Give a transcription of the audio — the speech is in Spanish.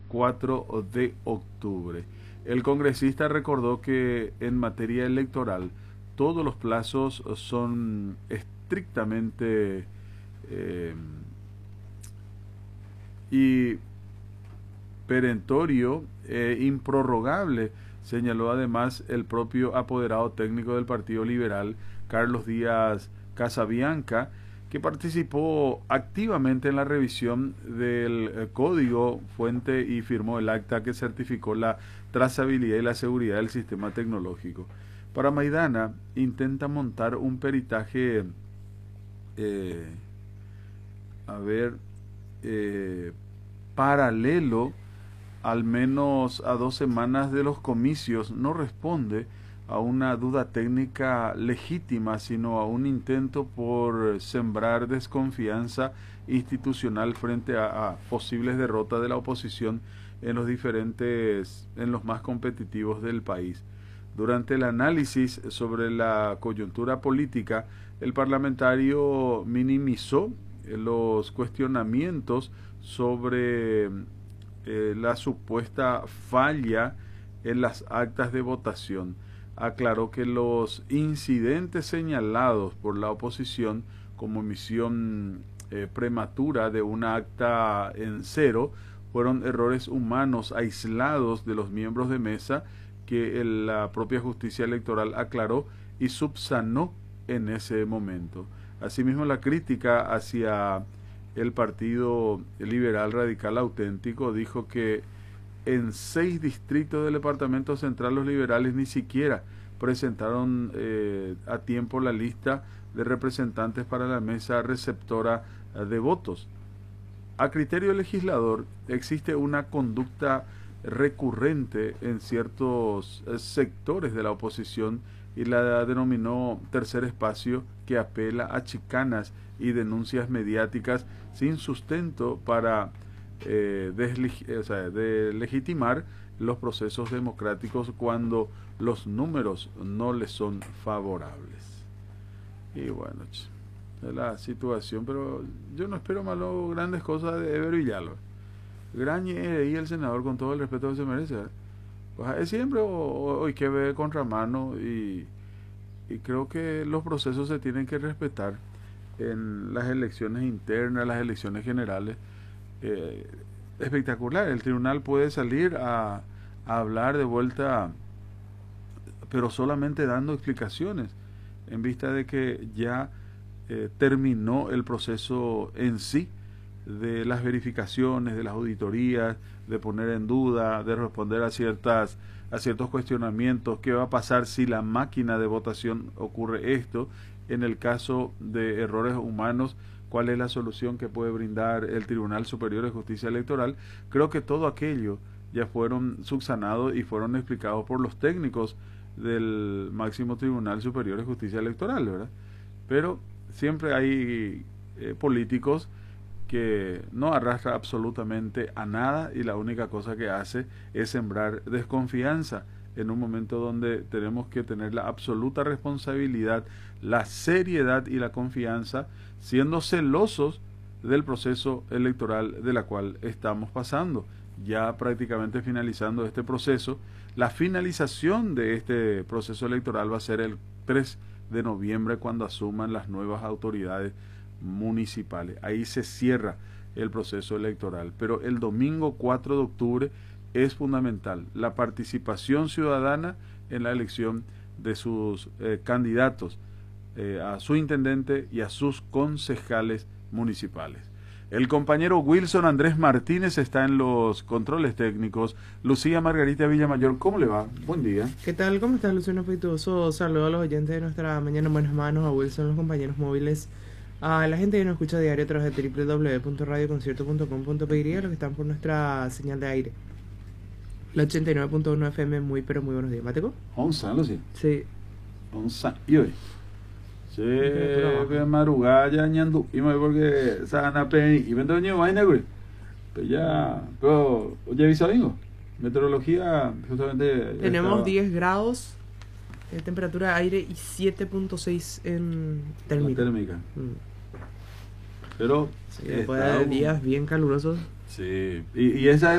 4 de octubre. El congresista recordó que en materia electoral todos los plazos son estrictamente y perentorio e improrrogable, señaló además el propio apoderado técnico del Partido Liberal, Carlos Díaz Casabianca, que participó activamente en la revisión del código fuente y firmó el acta que certificó la trazabilidad y la seguridad del sistema tecnológico. Para Maidana intenta montar un peritaje paralelo al menos a 2 semanas de los comicios. No responde a una duda técnica legítima, sino a un intento por sembrar desconfianza institucional frente a posibles derrotas de la oposición en los más competitivos del país. Durante el análisis sobre la coyuntura política, el parlamentario minimizó los cuestionamientos sobre la supuesta falla en las actas de votación. Aclaró que los incidentes señalados por la oposición como emisión prematura de una acta en cero fueron errores humanos aislados de los miembros de mesa que la propia justicia electoral aclaró y subsanó en ese momento. Asimismo, la crítica hacia el Partido Liberal Radical Auténtico dijo que en 6 distritos del Departamento Central los liberales ni siquiera presentaron a tiempo la lista de representantes para la mesa receptora de votos. A criterio del legislador, existe una conducta recurrente en ciertos sectores de la oposición y la denominó tercer espacio, que apela a chicanas y denuncias mediáticas sin sustento para legitimar los procesos democráticos cuando los números no les son favorables. Y bueno, es la situación, pero yo no espero más grandes cosas de Ever Villalba. Grañe y el senador, con todo el respeto que se merece, pues es siempre hoy que ve contramano y creo que los procesos se tienen que respetar en las elecciones internas, las elecciones generales. Espectacular, el tribunal puede salir a hablar de vuelta, pero solamente dando explicaciones en vista de que ya terminó el proceso en sí de las verificaciones, de las auditorías, de poner en duda, de responder a ciertos cuestionamientos. ¿Qué va a pasar si la máquina de votación ocurre esto? En el caso de errores humanos, ¿cuál es la solución que puede brindar el Tribunal Superior de Justicia Electoral? Creo que todo aquello ya fueron subsanados y fueron explicados por los técnicos del máximo Tribunal Superior de Justicia Electoral, ¿verdad? Pero siempre hay políticos que no arrastra absolutamente a nada y la única cosa que hace es sembrar desconfianza en un momento donde tenemos que tener la absoluta responsabilidad, la seriedad y la confianza, siendo celosos del proceso electoral de la cual estamos pasando. Ya prácticamente finalizando este proceso, la finalización de este proceso electoral va a ser el 3 de noviembre cuando asuman las nuevas autoridades municipales. Ahí se cierra el proceso electoral, pero el domingo 4 de octubre es fundamental la participación ciudadana en la elección de sus candidatos a su intendente y a sus concejales municipales. El compañero Wilson Andrés Martínez está en los controles técnicos. Lucía Margarita Villamayor, ¿cómo le va? Buen día. ¿Qué tal? ¿Cómo estás, Luciano Feituoso? Saludos a los oyentes de nuestra Mañana en Buenas Manos, a Wilson, los compañeros móviles, a la gente que nos escucha a diario a través de www.radioconcierto.com.py y a los que están por nuestra señal de aire. La 89.1 FM, muy pero muy buenos días. ¿Mateco? Onza, Lucía. Sí. Onza. ¿Y hoy? Sí, que madrugada ya ñandu. Y me porque sana pe y vendo ño vaina, güey. Pero ya, pero ya avisó algo. Meteorología justamente Tenemos estaba 10 grados de temperatura de aire y 7.6 en térmica. Pero Sí, después de días bien calurosos. sí, y esa